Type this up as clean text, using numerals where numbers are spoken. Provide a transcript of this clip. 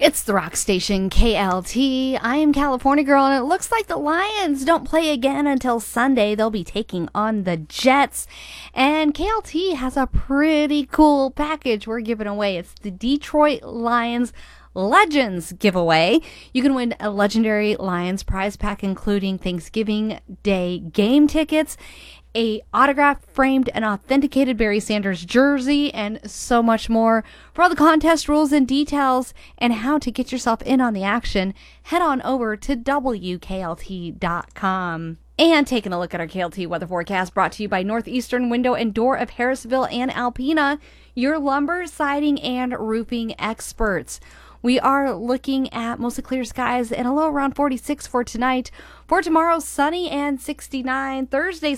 It's the rock station KLT. I am California Girl, and it looks like the Lions don't play again until Sunday. They'll be taking on the Jets, and KLT has a pretty cool package we're giving away. It's the Detroit Lions Legends giveaway. You can win a legendary Lions prize pack including Thanksgiving Day game tickets, a autographed, framed, and authenticated Barry Sanders jersey, and so much more. For all the contest rules and details and how to get yourself in on the action, head on over to WKLT.com. And taking a look at our KLT weather forecast, brought to you by Northeastern Window and Door of Harrisville and Alpena, your lumber, siding, and roofing experts. We are looking at mostly clear skies and a low around 46 for tonight. For tomorrow, sunny and 69. Thursday,